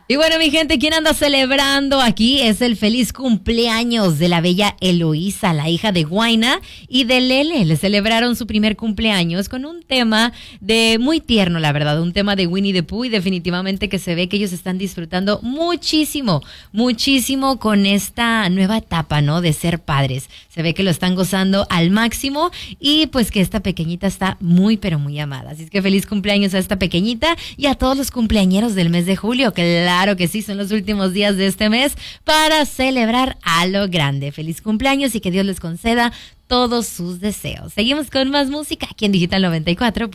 Y bueno, mi gente, ¿quién anda celebrando aquí? Es el feliz cumpleaños de la bella Eloísa, la hija de Guaina y de Lele. Le celebraron su primer cumpleaños con un tema de muy tierno, la verdad, un tema de Winnie the Pooh, y definitivamente que se ve que ellos están disfrutando muchísimo, muchísimo con esta nueva etapa, ¿no? De ser padres. Se ve que lo están gozando al máximo y pues que esta pequeñita está muy, pero muy amada. Así es que feliz cumpleaños a esta pequeñita y a todos los cumpleañeros del mes de julio. Claro que sí, son los últimos días de este mes para celebrar a lo grande. Feliz cumpleaños y que Dios les conceda todos sus deseos. Seguimos con más música aquí en Digital 94.